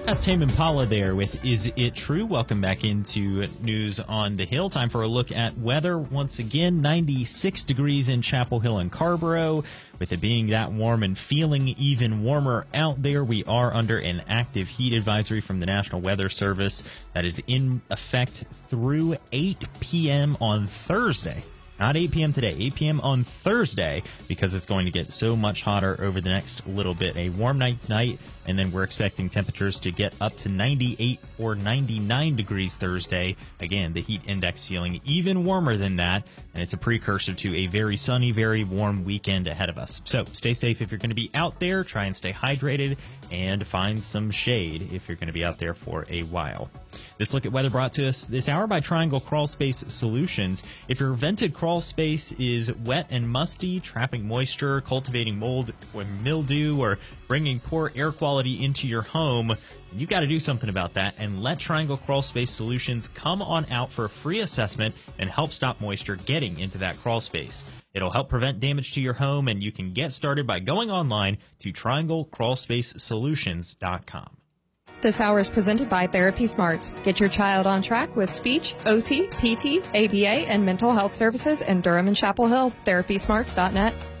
That's Tame Impala there with Is It True? Welcome back into News on the Hill. Time for a look at weather. Once again, 96 degrees in Chapel Hill and Carrboro. With it being that warm and feeling even warmer out there, we are under an active heat advisory from the National Weather Service that is in effect through 8 p.m. on Thursday. Not 8 p.m. today, 8 p.m. on Thursday, because it's going to get so much hotter over the next little bit. A warm night tonight, and then we're expecting temperatures to get up to 98 or 99 degrees Thursday. Again, the heat index feeling even warmer than that, and it's a precursor to a very sunny, very warm weekend ahead of us. So stay safe if you're going to be out there. Try and stay hydrated, and find some shade if you're going to be out there for a while. This look at weather brought to us this hour by Triangle Crawl Space Solutions. If your vented crawl space is wet and musty, trapping moisture, cultivating mold or mildew, or bringing poor air quality into your home, you've got to do something about that, and let Triangle Crawl Space Solutions come on out for a free assessment and help stop moisture getting into that crawl space. It'll help prevent damage to your home, and you can get started by going online to trianglecrawlspacesolutions.com. This hour is presented by Therapy Smarts. Get your child on track with speech, OT, PT, ABA, and mental health services in Durham and Chapel Hill. TherapySmarts.net.